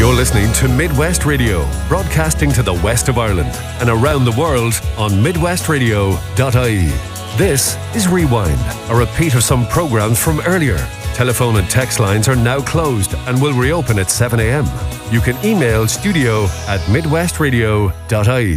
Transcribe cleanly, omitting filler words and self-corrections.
You're listening to Midwest Radio, broadcasting to the west of Ireland and around the world on midwestradio.ie. This is Rewind, a repeat of some programs from earlier. Telephone and text lines are now closed and will reopen at 7 a.m. You can email studio@midwestradio.ie.